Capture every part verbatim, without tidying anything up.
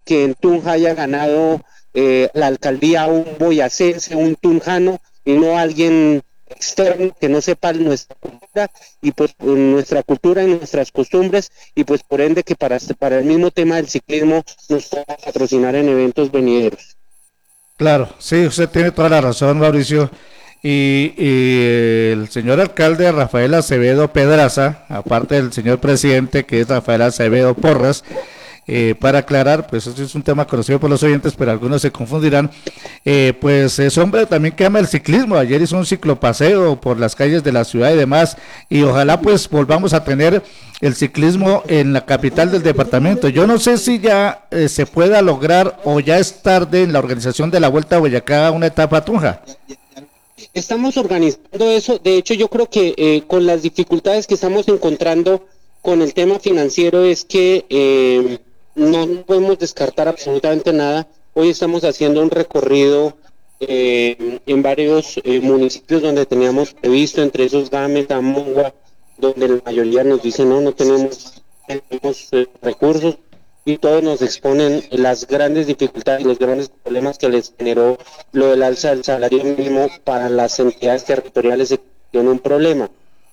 que en Tunja haya ganado eh, la alcaldía un boyacense, un tunjano, y no alguien externo que no sepa nuestra cultura y pues nuestra cultura y nuestras costumbres, y pues por ende que para, para el mismo tema del ciclismo nos pueda patrocinar en eventos venideros. Claro, sí, usted tiene toda la razón, Mauricio. Y, y el señor alcalde Rafael Acevedo Pedraza, aparte del señor presidente que es Rafael Acevedo Porras, eh, para aclarar, pues este es un tema conocido por los oyentes, pero algunos se confundirán, eh, pues es hombre también que ama el ciclismo. Ayer hizo un ciclopaseo por las calles de la ciudad y demás, y ojalá pues volvamos a tener el ciclismo en la capital del departamento. Yo no sé si ya eh, se pueda lograr o ya es tarde en la organización de la Vuelta a Boyacá, una etapa a Tunja. Estamos organizando eso. De hecho, yo creo que eh, con las dificultades que estamos encontrando con el tema financiero es que eh, no podemos descartar absolutamente nada. Hoy estamos haciendo un recorrido eh, en varios eh, municipios donde teníamos previsto, entre esos Game, Tamongua, donde la mayoría nos dicen no, no tenemos, tenemos eh, recursos, y todos nos exponen las grandes dificultades, los grandes problemas que les generó lo del alza del salario mínimo para las entidades territoriales, se tiene un problema.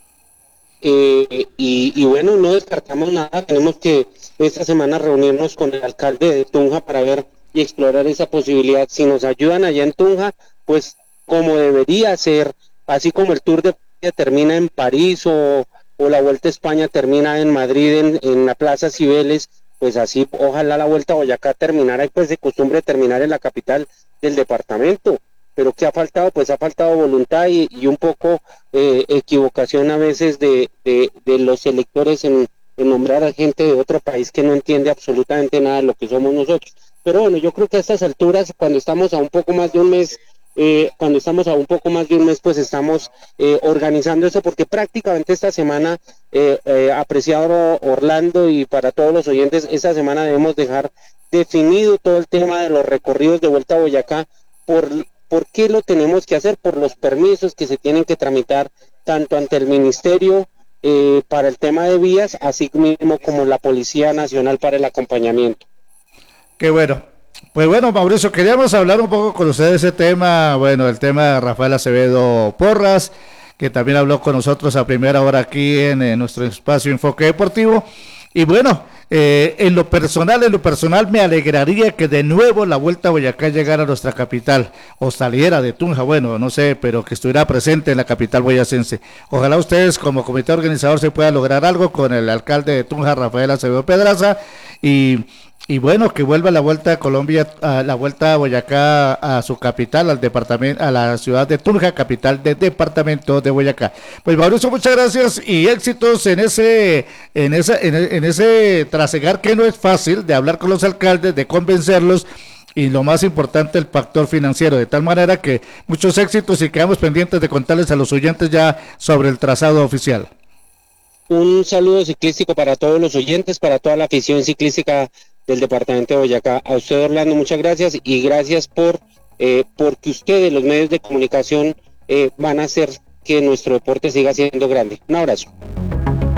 Eh, y, y bueno, no descartamos nada, tenemos que esta semana reunirnos con el alcalde de Tunja para ver y explorar esa posibilidad. Si nos ayudan allá en Tunja, pues como debería ser, así como el Tour de Francia termina en París o, o la Vuelta a España termina en Madrid, en, en la Plaza Cibeles, pues así ojalá la Vuelta a Boyacá terminara, y pues de costumbre terminar en la capital del departamento. Pero ¿qué ha faltado? Pues ha faltado voluntad y, y un poco eh, equivocación a veces de, de, de los electores en, en nombrar a gente de otro país que no entiende absolutamente nada de lo que somos nosotros. Pero bueno, yo creo que a estas alturas, cuando estamos a un poco más de un mes, eh, cuando estamos a un poco más de un mes, pues estamos eh, organizando eso, porque prácticamente esta semana, eh, eh, apreciado Orlando y para todos los oyentes, esta semana debemos dejar definido todo el tema de los recorridos de Vuelta a Boyacá. por ¿Por qué lo tenemos que hacer? Por los permisos que se tienen que tramitar tanto ante el Ministerio eh, para el tema de vías, así mismo como la Policía Nacional para el acompañamiento. Qué bueno. Pues bueno, Mauricio, queríamos hablar un poco con usted de ese tema, bueno, el tema de Rafael Acevedo Porras, que también habló con nosotros a primera hora aquí en, en nuestro espacio Enfoque Deportivo. Y bueno, eh, en lo personal, en lo personal me alegraría que de nuevo la Vuelta a Boyacá llegara a nuestra capital, o saliera de Tunja, bueno, no sé, pero que estuviera presente en la capital boyacense. Ojalá ustedes como comité organizador se pueda lograr algo con el alcalde de Tunja, Rafael Acevedo Pedraza, y... Y bueno, que vuelva la Vuelta a Colombia, a la Vuelta a Boyacá a su capital, al departamento, a la ciudad de Tunja, capital del departamento de Boyacá. Pues Mauricio, muchas gracias y éxitos en ese, en ese, en, en ese trasegar que no es fácil, de hablar con los alcaldes, de convencerlos, y lo más importante, el factor financiero, de tal manera que muchos éxitos y quedamos pendientes de contarles a los oyentes ya sobre el trazado oficial. Un saludo ciclístico para todos los oyentes, para toda la afición ciclística del departamento de Boyacá. A usted, Orlando, muchas gracias, y gracias por eh, porque ustedes, los medios de comunicación, eh, van a hacer que nuestro deporte siga siendo grande. Un abrazo.